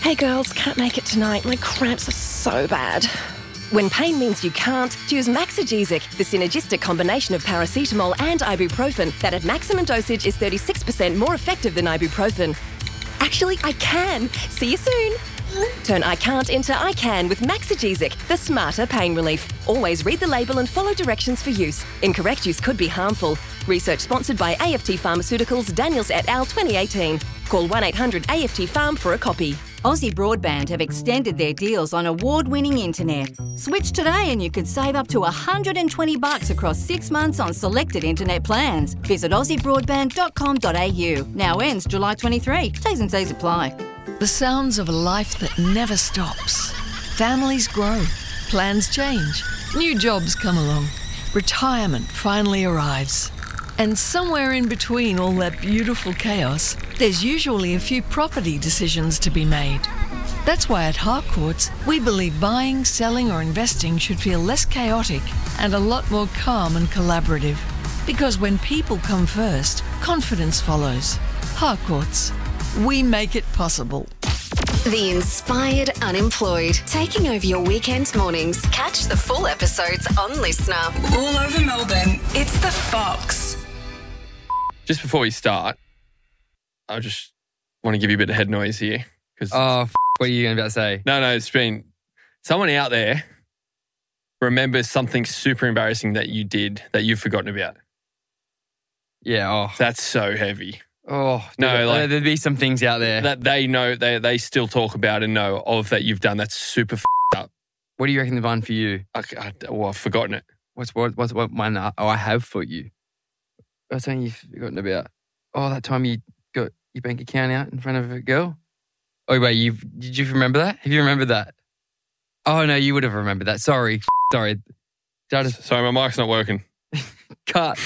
Hey girls, can't make it tonight. My cramps are so bad. When pain means you can't, choose Maxigesic, the synergistic combination of paracetamol and ibuprofen that at maximum dosage is 36% more effective than ibuprofen. Actually, I can. See you soon. Turn I can't into I can with Maxigesic, the smarter pain relief. Always read the label and follow directions for use. Incorrect use could be harmful. Research sponsored by AFT Pharmaceuticals, Daniels et al. 2018. Call 1-800-AFT-PHARM for a copy. Aussie Broadband have extended their deals on award-winning internet. Switch today and you could save up to $120 across 6 months on selected internet plans. Visit aussiebroadband.com.au. Now ends July 23. T's and C's apply. The sounds of a life that never stops. Families grow, plans change, new jobs come along, retirement finally arrives. And somewhere in between all that beautiful chaos, there's usually a few property decisions to be made. That's why at Harcourts, we believe buying, selling or investing should feel less chaotic and a lot more calm and collaborative. Because when people come first, confidence follows. Harcourts, we make it possible. The Inspired Unemployed, taking over your weekend mornings. Catch the full episodes on Listener. All over Melbourne, it's The Fox. Just before we start, I just want to give you a bit of head noise here. What are you about to say? No, it's been someone out there remembers something super embarrassing that you did that you've forgotten about. Yeah, That's so heavy. No, there'd be some things out there. That they know, they still talk about and know of that you've done that's super up. What do you reckon the one for you? I've forgotten it. What's one I have for you? What's something you've forgotten about? That time you got your bank account out in front of a girl? Oh, wait, did you remember that? Have you remembered that? Oh, no, you would have remembered that. Sorry. Sorry, my mic's not working. Cut.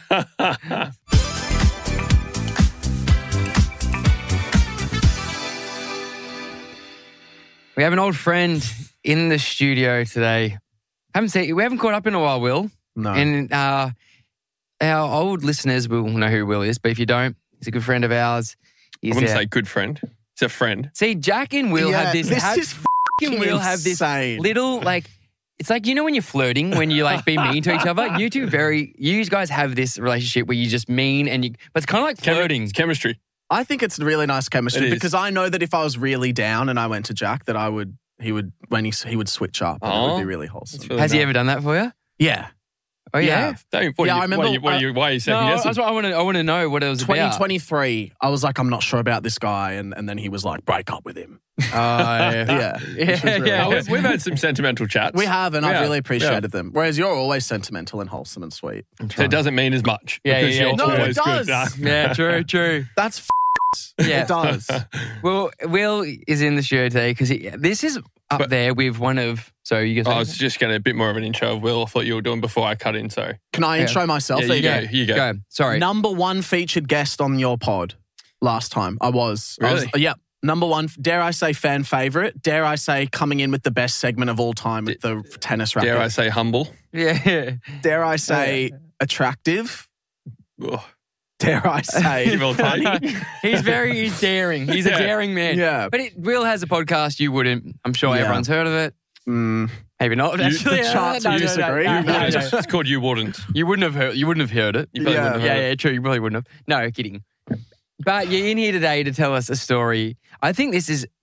We have an old friend in the studio today. We haven't caught up in a while, Will. No. And our old listeners will know who Will is, but if you don't, he's a good friend of ours. I wouldn't say good friend. He's a friend. See, Jack and Will have this. This is fucking Will have this little it's like, you know when you're flirting, when you be mean to each other? You guys have this relationship where you just mean but it's kind of like flirting. It's chemistry. I think it's really nice chemistry because I know that if I was really down and I went to Jack, that he would switch up and it would be really wholesome. Really Has he ever done that for you? Yeah. Oh, yeah? I remember. Why are you saying yes? That's what I want to know what it was 2023, I was like, I'm not sure about this guy. And then he was like, break up with him. Yeah. We've had some sentimental chats. We have, and I've really appreciated them. Whereas you're always sentimental and wholesome and sweet. So it doesn't mean as much. Yeah. No, always it does. Good. Yeah, true. That's Yeah. It does. Well, Will is in the studio today because this is up there with one of... So you guys... I was just getting a bit more of an intro of Will. I thought you were doing before I cut in, so... Can I intro myself? Yeah, you go. Sorry. Number one featured guest on your pod last time. I was. Really? Yep. Number one, dare I say fan favourite? Dare I say coming in with the best segment of all time with the tennis racket? Dare I say humble? Yeah. Dare I say attractive? Ugh. Dare I say funny? He's daring. He's a daring man. Yeah. But Will has a podcast. You wouldn't. I'm sure everyone's heard of it. Maybe not. Actually, chance you disagree. No. It's called You Wouldn't. You wouldn't have heard it. You probably wouldn't have heard it. True. You probably wouldn't have. No, kidding. But you're in here today to tell us a story. I think this is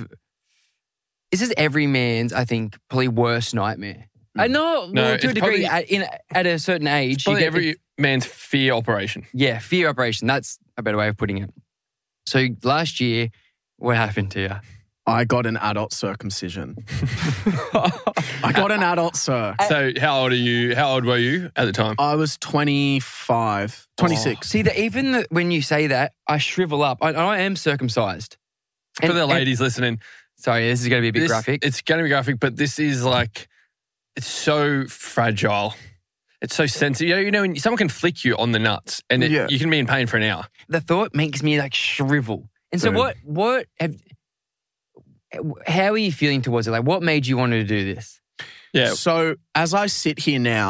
every man's, I think, probably worst nightmare. No, to a degree, at a certain age. Probably every man's fear operation. Yeah, fear operation. That's a better way of putting it. So last year, what happened to you? I got an adult circumcision. I got an adult cir. So how old were you at the time? I was 25, 26. See, when you say that, I shrivel up. I am circumcised. For the ladies listening. Sorry, this is going to be a bit graphic. It's going to be graphic, but this is it's so fragile. It's so sensitive. You know, when someone can flick you on the nuts and you can be in pain for an hour. The thought makes me shrivel. And so how are you feeling towards it? What made you want to do this? Yeah. So as I sit here now,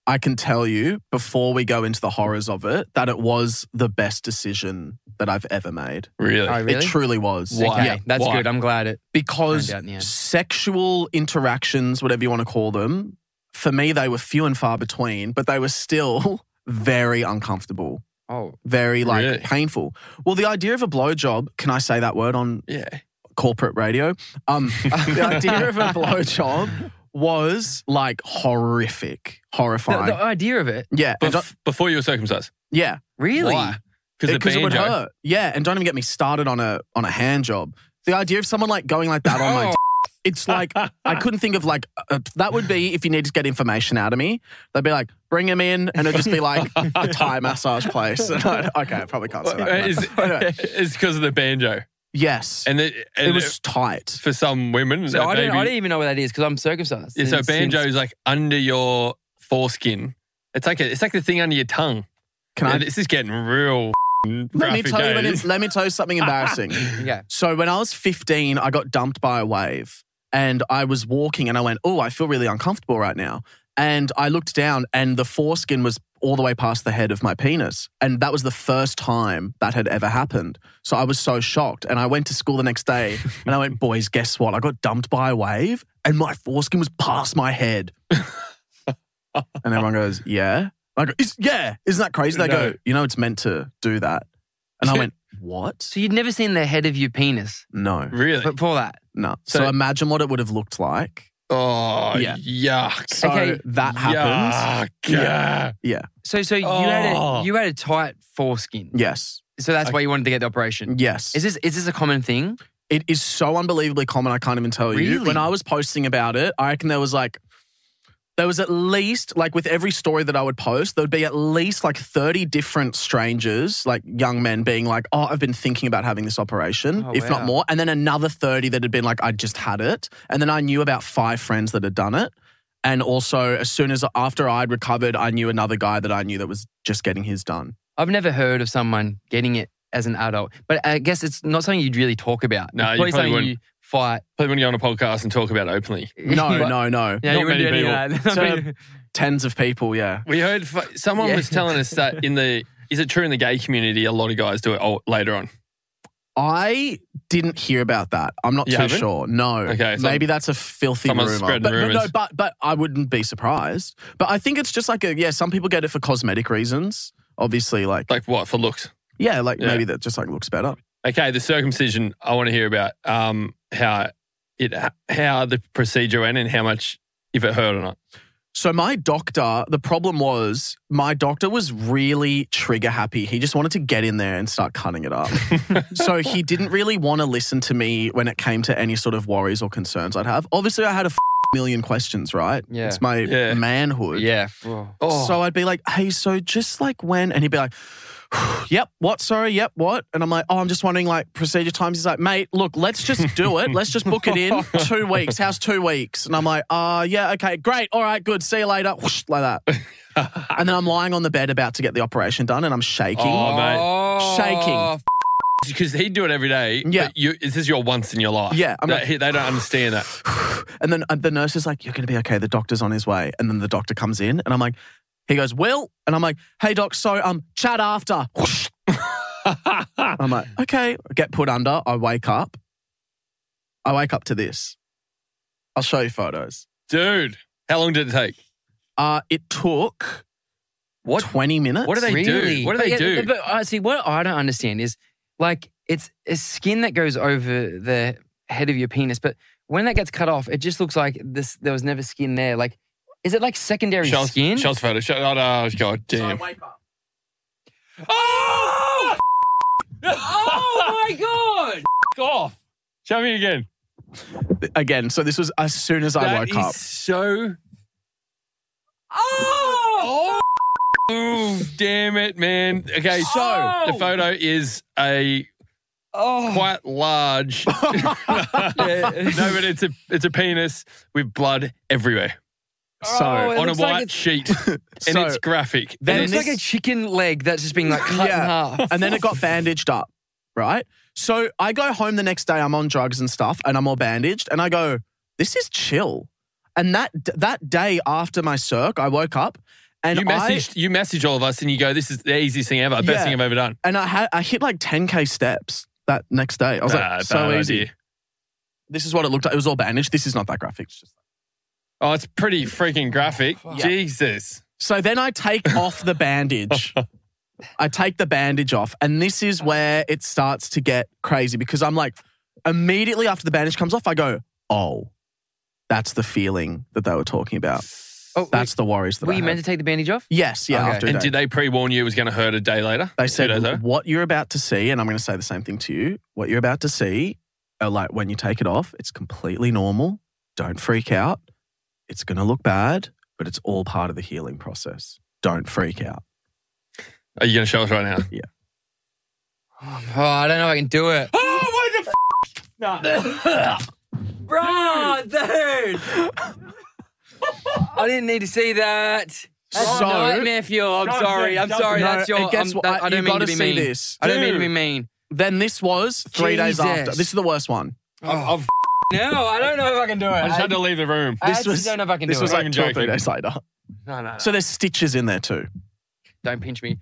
I can tell you, before we go into the horrors of it, that it was the best decision that I've ever made. Really? Oh, really? It truly was. Why? Okay, that's Why? good. I'm glad it. Because Turned out in the end. sexual interactions, whatever you want to call them, for me, they were few and far between, but they were still very uncomfortable. Oh, Very Really? painful. Well, the idea of a blowjob, can I say that word on Yeah. corporate radio? The idea of a blowjob was like horrific, horrifying. the idea of it. Yeah. And Before you were circumcised? yeah. Really? Why? Because the Because it would banjo. hurt. Yeah. And don't even get me started on a hand job. The idea of someone like going like that on my it's like, I couldn't think of like, that would be if you needed to get information out of me. They'd be like, bring him in. And it'd just be like a Thai massage place. And okay, I probably can't say that. It's because of the banjo. Yes. And it was tight. for some women. So I maybe- didn't even know what that is because I'm circumcised. Yeah, so Since- banjo since- is like under your foreskin. It's like the thing under your tongue. Can I? This is getting real. Let me tell you something embarrassing. Yeah. So when I was 15, I got dumped by a wave and I was walking and I went, oh, I feel really uncomfortable right now. And I looked down and the foreskin was all the way past the head of my penis. And that was the first time that had ever happened. So I was so shocked. And I went to school the next day and I went, boys, guess what? I got dumped by a wave and my foreskin was past my head. And everyone goes, yeah? I go, yeah, isn't that crazy? They go, you know, it's meant to do that. And I went, what? So you'd never seen the head of your penis No. Really? before that? No. So imagine what it would have looked like. Oh, Yeah. yuck. So Okay. that happened. Yuck. Yeah. So you had a tight foreskin. Yes. So that's why you wanted to get the operation. Yes. Is this a common thing? It is so unbelievably common, I can't even tell you. Really? When I was posting about it, I reckon there was at least, like with every story that I would post, there would be at least like 30 different strangers, like young men being like, oh, I've been thinking about having this operation, Oh, if not wow. more. And then another 30 that had been like, I just had it. And then I knew about 5 friends that had done it. And also, as soon as after I'd recovered, I knew another guy that I knew that was just getting his done. I've never heard of someone getting it as an adult, but I guess it's not something you'd really talk about. No, It's you probably something wouldn't. you fight. Probably when you're on a podcast and talk about it openly. No. Yeah, Not you wouldn't do any many of that. So, tens of people, yeah. We heard someone was telling us that is it true in the gay community, a lot of guys do it later on? I didn't hear about that. I'm not You too haven't? sure. No. Okay, so maybe that's a filthy someone's rumor. spreading But rumors. but I wouldn't be surprised. But I think it's just like some people get it for cosmetic reasons. Obviously, like Like what, for looks? yeah, Yeah. maybe that just like looks better. Okay, the circumcision, I want to hear about how the procedure went and how much, if it hurt or not. So my doctor, the problem was my doctor was really trigger happy. He just wanted to get in there and start cutting it up. So he didn't really want to listen to me when it came to any sort of worries or concerns I'd have. Obviously, I had a million questions, right? Yeah. It's my manhood. Yeah. So I'd be like, hey, so just like when? And he'd be like, yep, what? Sorry, yep, what? And I'm like, oh, I'm just wondering like procedure times. He's like, mate, look, let's just do it. Let's just book it in 2 weeks. How's 2 weeks? And I'm like, yeah, okay, great. All right, good. See you later. Whoosh, like that. And then I'm lying on the bed about to get the operation done and I'm shaking. Oh, mate. Shaking. Because he'd do it every day. Yeah. But this is your once in your life. Yeah, I'm like- they don't understand that. And then the nurse is like, you're going to be okay. The doctor's on his way. And then the doctor comes in and I'm like, he goes, Will? And I'm like, hey, doc, so chat after. Whoosh. I'm like, okay. I get put under. I wake up. To this. I'll show you photos. Dude, how long did it take? It took What? 20 minutes. What do they Really? do? What do they do? But see, what I don't understand is like it's a skin that goes over the head of your penis, but when that gets cut off, it just looks like there was never skin there. Like, is it like secondary skin? Show us photo. Oh, God damn. wake up. Oh! Oh, my God! Off. Show me again. Again, so this was as soon as I woke up. So. Oh, damn it, man. Okay, so the photo is a quite large. No, but it's a penis with blood everywhere So on a looks like white it's- sheet, and So, it's graphic. then It's like a chicken leg that's just being like cut in half. and then it got bandaged up, right? So I go home the next day, I'm on drugs and stuff, and I'm all bandaged, and I go, this is chill. And that day after my circ, I woke up, And You messaged all of us and you go, this is the easiest thing ever, best thing I've ever done. And I hit like 10K steps that next day. I was like, so easy. Idea. This is what it looked like. It was all bandaged. This is not that graphic. It's just Oh, it's pretty freaking graphic. Jesus. So then I take off the bandage. I take the bandage off, and this is where it starts to get crazy because I'm like, immediately after the bandage comes off, I go, oh, that's the feeling that they were talking about. Oh, That's the worries that Were I you had. meant to take the bandage off? Yes, yeah. Okay. After a And day. did they pre-warn you it was going to hurt a day later? They 2 said, days later? what you're about to see, and I'm going to say the same thing to you, what you're about to see, like when you take it off, it's completely normal. Don't freak out. It's going to look bad, but it's all part of the healing process. Don't freak out. Are you going to show us right now? Yeah. Oh, I don't know if I can do it. Oh, what the Bro, dude. I didn't need to see that. That's So- nightmare fuel. I'm sorry. I'm sorry. No, That's your. and guess what? I don't You mean gotta to be see mean. this. I don't mean to be Dude. mean. Then this was 3 days after. Jesus. This is the worst one. I've No, I don't know if I can do it. I just had to leave the room. I This actually was- don't know if I can This do was it. like even 2 or 3 joking. days later. No. So there's stitches in there too. Don't pinch me.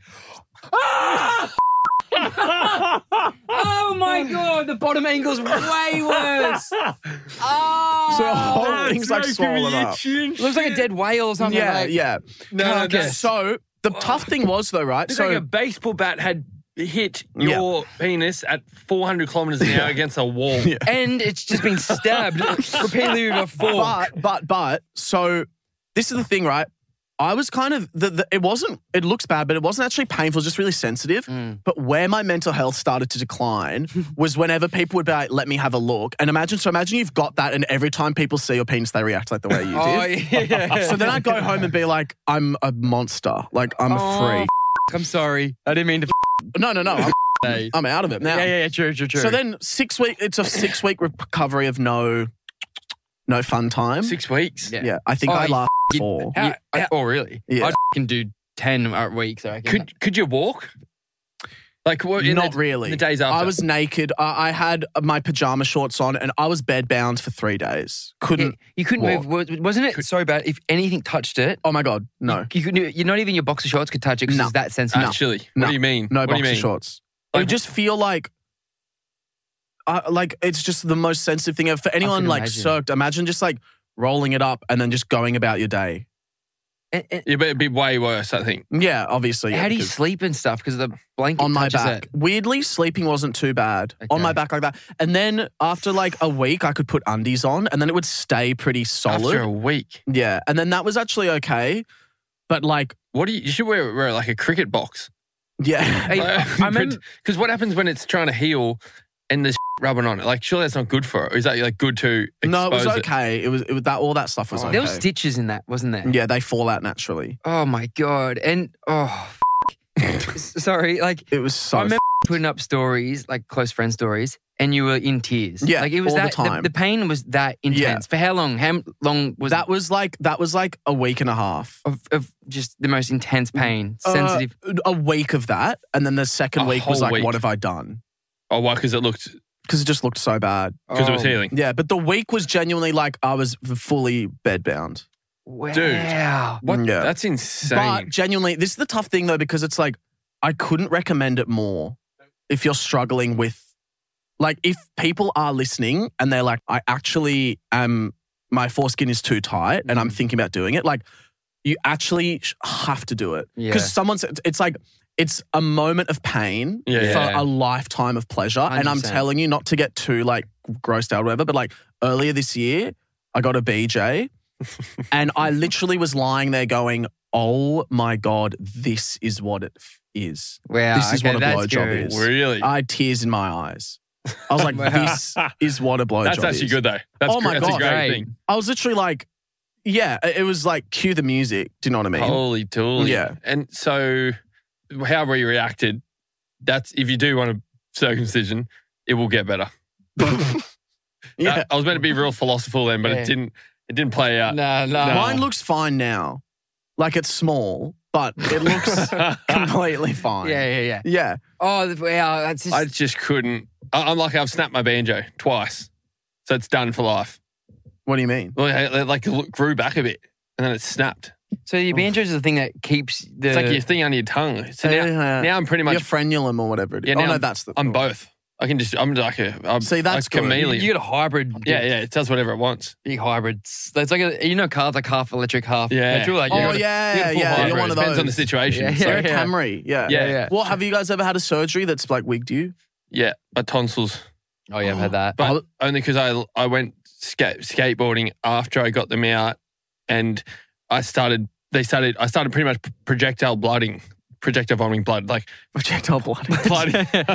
Oh my god, the bottom angle's way worse. Oh, So the whole thing's like swollen up. looks like a dead whale or something. Yeah, like. yeah. No, So the tough thing was though, right? It's So like a baseball bat had hit your penis at 400 kilometers an hour against a wall. Yeah. And it's just been stabbed repeatedly with a fork. But so this is the thing, right? I was kind of it looks bad, but it wasn't actually painful, it was just really sensitive. But where my mental health started to decline was whenever people would be like, let me have a look. And imagine you've got that, and every time people see your penis, they react like the way you did. yeah. So then I'd go home and be like, I'm a monster. Like, I'm a freak. I'm sorry. I didn't mean to. No. I'm out of it now. Yeah, true. So then 6 week, it's a 6 week recovery of no fun time. 6 weeks. Yeah, I think I last 4. Oh, really? Yeah. I can do 10 weeks. I reckon. Could you walk? Like what? Not really. The days after. I was naked. I had my pajama shorts on, and I was bedbound for 3 days. Couldn't. You couldn't walk. move. Wasn't it so bad? If anything touched it, Oh my god, no. you couldn't. You're not even your boxer shorts could touch it because No. it's that sensitive. Actually, No. what do you mean? No what do you boxer mean? shorts. I Like- just feel like it's just the most sensitive thing ever. For anyone can like imagine. soaked, imagine just like rolling it up and then just going about your day. And Yeah, but it'd be way worse, I think. Yeah, obviously. Yeah, how do you because sleep and stuff? Because the blanket on my touches back. it. Weirdly, sleeping wasn't too bad. On my Okay. back like that. And then after like a week, I could put undies on and then it would stay pretty solid. After a week. Yeah. And then that was actually okay. But like, What do you should wear like a cricket box. yeah. Hey, I remember. Because what happens when it's trying to heal and there's rubbing on it? Like, surely that's not good for it. Or is that like good to expose No, it was it? okay. It was that all that stuff was okay. There were stitches in that, wasn't there? Yeah, they fall out naturally. Oh my god! And sorry, like It was so I remember putting up stories, like close friend stories, and you were in tears. Yeah, like it was all the that time. The pain was that intense. Yeah. For how long? How long was that was like a week and a half. of just the most intense pain, sensitive? A week of that, and then the second A week was whole like, week. what have I done? Oh, why? Because it looked, Because it just looked so bad. because it was Oh, healing. Yeah, but the week was genuinely like I was fully bedbound. Wow. Dude. What? Yeah. That's insane. But genuinely, this is the tough thing though, because it's like I couldn't recommend it more if you're struggling with, like, if people are listening and they're like, I actually am, my foreskin is too tight and I'm thinking about doing it. Like, you actually have to do it because Yeah. it's like. It's a moment of pain Yeah, for yeah. a lifetime of pleasure. And I'm 100%. telling you, not to get too like grossed out or whatever, but like earlier this year, I got a BJ and I literally was lying there going, oh my God, this is what it is. Wow. This is okay, what a that's blowjob good. is. Really? I had tears in my eyes. I was like, Wow. this is what a blowjob is. That's actually good though. That's Oh my that's a God. great Great. thing. I was literally like, yeah, it was like cue the music. Do you know what I mean? Holy tooly. Yeah. And so how we reacted, that's if you do want a circumcision, it will get better. Yeah. I was meant to be real philosophical then, but Yeah. it didn't play out. No. Mine looks fine now. Like it's small, but it looks completely fine. Yeah. Yeah. Oh, wow. That's just. I just couldn't. I'm like, I've snapped my banjo twice. So it's done for life. What do you mean? Like it grew back a bit and then it snapped. So your banjo is the thing that keeps the... It's like your thing under your tongue. So now I'm pretty much... Your frenulum or whatever it is. Yeah, now that's the... I'm both. I'm like a See, that's like chameleon. You get a hybrid. Yeah, it does whatever it wants. Big hybrids. It's like cars like half electric, half Yeah. petrol. Like, Oh, you yeah. hybrid. You're one of Depends those. on the situation. Yeah, So, Like a Camry. Yeah. Well, have you guys ever had a surgery that's like wigged you? yeah, my tonsils. Oh, yeah, I've had that. But only because I went skateboarding after I got them out, and I started pretty much projectile vomiting blood, like Projectile blood. blood,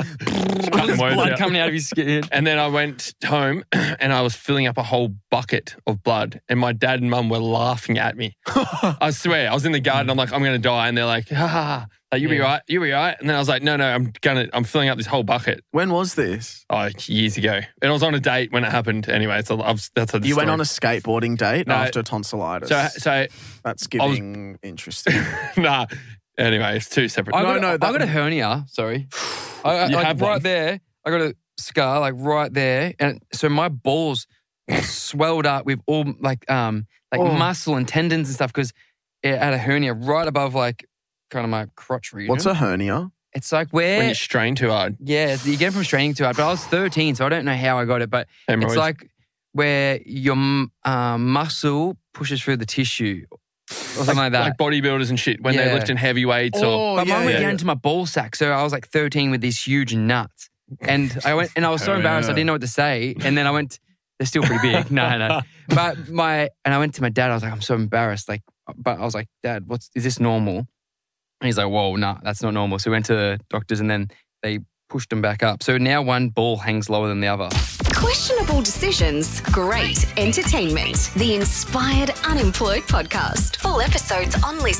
Blood coming out of his skin. And then I went home and I was filling up a whole bucket of blood, and my dad and mum were laughing at me. I swear, I was in the garden. I'm like, I'm going to die, and they're like, ha ha ha. Like, you'll be right. And then I was like, no, I'm filling up this whole bucket. When was this? Oh, years ago. And I was on a date when it happened. Anyway, so that's You went on a skateboarding date after tonsillitis. So that's giving interesting. nah. Anyway, it's two separate. I got a hernia. Sorry, I have right one? there. I got a scar like right there, and so my balls swelled up with all like muscle and tendons and stuff because it had a hernia right above like kind of my crotch region. What's a hernia? It's like where when you strain too hard. Yeah, you get it from straining too hard. But I was 13, so I don't know how I got it. But Hemorrhoids. it's like where your muscle pushes through the tissue or something like that. Like bodybuilders and shit when they're Yeah. lifting heavy weights. But mine went down to my ball sack. So I was like 13 with these huge nuts. And I was so embarrassed, I didn't know what to say. And then I went, they're still pretty big. No. But I went to my dad, I was like, I'm so embarrassed. Like, but I was like, Dad, is this normal? And he's like, whoa, nah, that's not normal. So we went to the doctors and then they pushed them back up. So now one ball hangs lower than the other. Questionable decisions, great entertainment. The Inspired Unemployed Podcast. Full episodes on Listen.